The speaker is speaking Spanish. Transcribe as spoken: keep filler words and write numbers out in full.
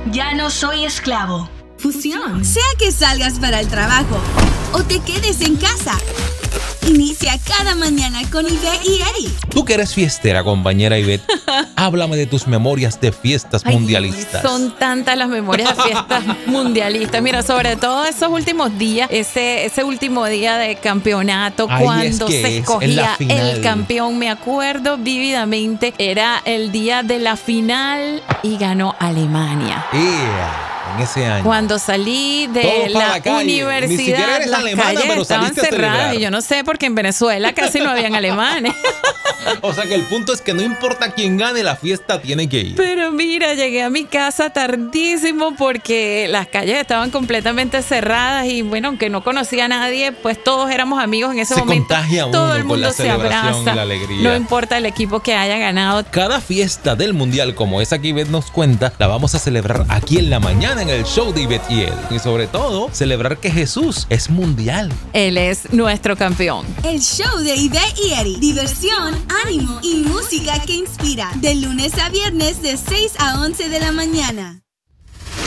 Ya no soy esclavo. Fusión. Sea que salgas para el trabajo o te quedes en casa, inicia cada mañana con Ivette y Eddie. Tú que eres fiestera, compañera Ivette, háblame de tus memorias de fiestas Ay, mundialistas. Son tantas las memorias de fiestas mundialistas. Mira, sobre todo esos últimos días, ese, ese último día de campeonato, Ay, cuando es que se es, escogía en la final. el campeón. Me acuerdo vívidamente, era el día de la final y ganó Alemania. Yeah. En ese año. Cuando salí de Todos para la, la calle. Ni universidad, siquiera eres las alemana, calles pero estaban saliste a cerradas celebrar. y yo no sé, porque en Venezuela casi no habían alemanes. O sea que el punto es que no importa quién gane, la fiesta tiene que ir. Pero mira, llegué a mi casa tardísimo porque las calles estaban completamente cerradas y bueno, aunque no conocía a nadie, pues todos éramos amigos en ese Se momento. contagia Todo uno el con mundo la se celebración abraza. y la alegría. No importa el equipo que haya ganado. Cada fiesta del mundial, como esa que Ivette nos cuenta, la vamos a celebrar aquí en la mañana en el show de Ivette y él. Y sobre todo, celebrar que Jesús es mundial. Él es nuestro campeón. El show de Ivette y Eddie. Diversión, ánimo y música que inspira. De lunes a viernes de seis a once de la mañana.